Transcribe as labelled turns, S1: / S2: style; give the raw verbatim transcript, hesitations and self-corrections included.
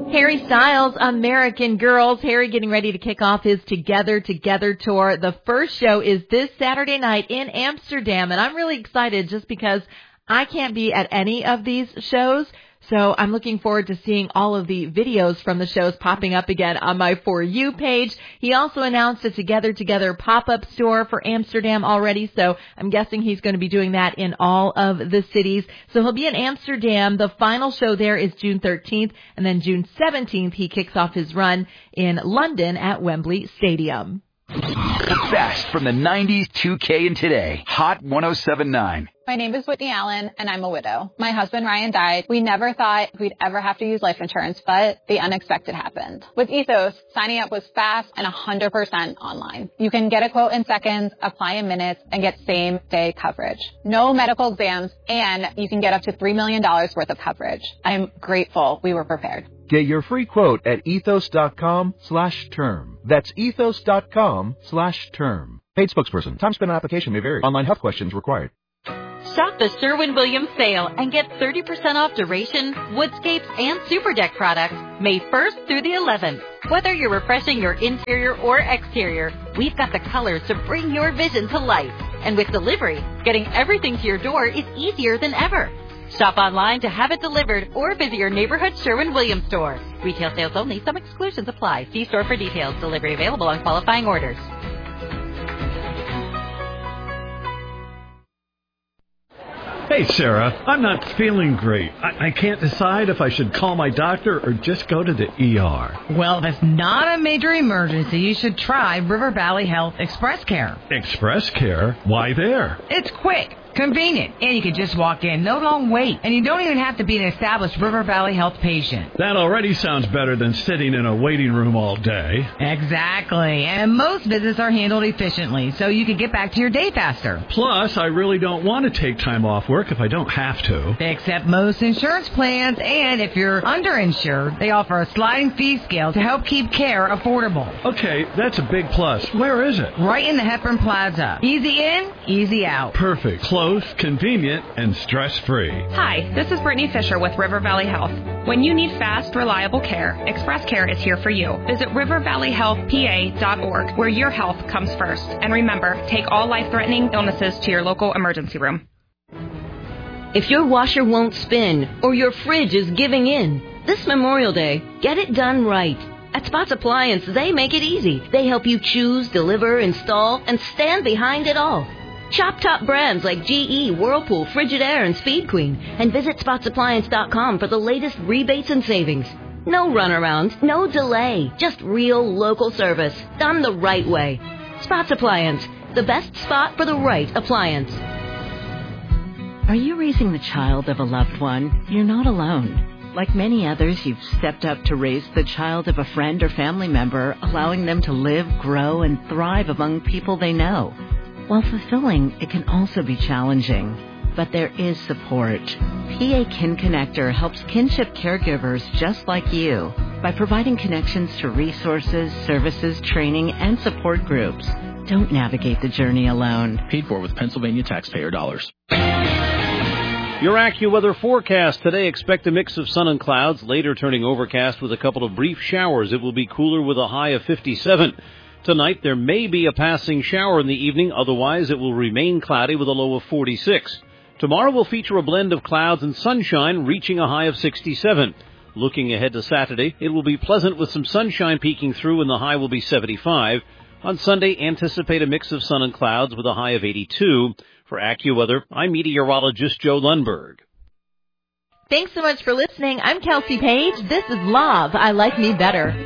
S1: Harry Styles, American Girls. Harry getting ready to kick off his Together Together tour. The first show is this Saturday night in Amsterdam, and I'm really excited just because I can't be at any of these shows. So I'm looking forward to seeing all of the videos from the shows popping up again on my For You page. He also announced a Together Together pop-up store for Amsterdam already, so I'm guessing he's going to be doing that in all of the cities. So he'll be in Amsterdam. The final show there is June thirteenth, and then June seventeenth he kicks off his run in London at Wembley Stadium.
S2: The best from the nineties, two K, and today. Hot one oh seven point nine.
S3: My name is Whitney Allen, and I'm a widow. My husband, Ryan, died. We never thought we'd ever have to use life insurance, but the unexpected happened. With Ethos, signing up was fast and one hundred percent online. You can get a quote in seconds, apply in minutes, and get same-day coverage. No medical exams, and you can get up to three million dollars worth of coverage. I'm grateful we were prepared.
S4: Get your free quote at ethos.com slash term. That's ethos.com slash term. Paid spokesperson. Time spent on application may vary. Online health questions required.
S5: Shop the Sherwin-Williams sale and get thirty percent off Duration, Woodscapes, and Superdeck products May first through the eleventh. Whether you're refreshing your interior or exterior, we've got the colors to bring your vision to life. And with delivery, getting everything to your door is easier than ever. Shop online to have it delivered or visit your neighborhood Sherwin-Williams store. Retail sales only. Some exclusions apply. See store for details. Delivery available on qualifying orders.
S6: Hey, Sarah, I'm not feeling great. I, I can't decide if I should call my doctor or just go to the E R.
S7: Well, if it's not a major emergency, you should try River Valley Health Express Care.
S6: Express Care? Why there?
S7: It's quick, convenient, and you can just walk in. No long wait. And you don't even have to be an established River Valley Health patient.
S6: That already sounds better than sitting in a waiting room all day.
S7: Exactly. And most visits are handled efficiently, so you can get back to your day faster.
S6: Plus, I really don't want to take time off work if I don't have to.
S7: They accept most insurance plans, and if you're underinsured, they offer a sliding fee scale to help keep care affordable.
S6: Okay, that's a big plus. Where is it?
S7: Right in the Hepburn Plaza. Easy in, easy out.
S6: Perfect. Close, convenient, and stress-free.
S8: Hi, this is Brittany Fisher with River Valley Health. When you need fast, reliable care, Express Care is here for you. Visit river valley health p a dot org, where your health comes first. And remember, take all life-threatening illnesses to your local emergency room.
S9: If your washer won't spin or your fridge is giving in, this Memorial Day, get it done right. At Spots Appliance, they make it easy. They help you choose, deliver, install, and stand behind it all. Shop top brands like G E, Whirlpool, Frigidaire, and Speed Queen, and visit spots appliance dot com for the latest rebates and savings. No runarounds, no delay, just real local service, done the right way. Spots Appliance, the best spot for the right appliance.
S10: Are you raising the child of a loved one? You're not alone. Like many others, you've stepped up to raise the child of a friend or family member, allowing them to live, grow, and thrive among people they know. While fulfilling, it can also be challenging. But there is support. P A Kin Connector helps kinship caregivers just like you by providing connections to resources, services, training, and support groups. Don't navigate the journey alone.
S11: Paid for with Pennsylvania taxpayer dollars.
S12: Your AccuWeather forecast today. Expect a mix of sun and clouds, later turning overcast with a couple of brief showers. It will be cooler with a high of fifty-seven. Tonight, there may be a passing shower in the evening. Otherwise, it will remain cloudy with a low of forty-six. Tomorrow will feature a blend of clouds and sunshine, reaching a high of sixty-seven. Looking ahead to Saturday, it will be pleasant with some sunshine peeking through, and the high will be seventy-five. On Sunday, anticipate a mix of sun and clouds with a high of eighty-two. For AccuWeather, I'm meteorologist Joe Lundberg.
S1: Thanks so much for listening. I'm Kelsey Page. This is Love, I Like Me Better.